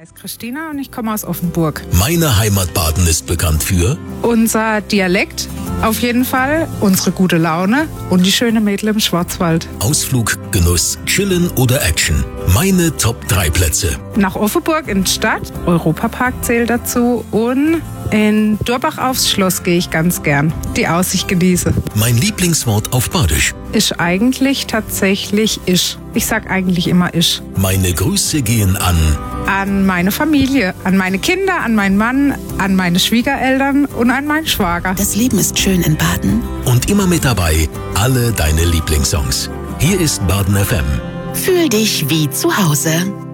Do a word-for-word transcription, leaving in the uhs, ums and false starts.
heiße Christina und ich komme aus Offenburg. Meine Heimat Baden ist bekannt für Unser Dialekt auf jeden Fall, unsere gute Laune und die schöne Mädel im Schwarzwald. Ausflug, Genuss, Chillen oder Action. Meine Top drei Plätze. Nach Offenburg in die Stadt, Europapark zählt dazu und in Durbach aufs Schloss gehe ich ganz gern. Die Aussicht genieße. Mein Lieblingswort auf Badisch. Ist eigentlich tatsächlich ich. Ich sag eigentlich immer ich. Meine Grüße gehen an An meine Familie, an meine Kinder, an meinen Mann, an meine Schwiegereltern und an meinen Schwager. Das Leben ist schön in Baden. und immer mit dabei alle deine Lieblingssongs. Hier ist Baden F M. Fühl dich wie zu Hause.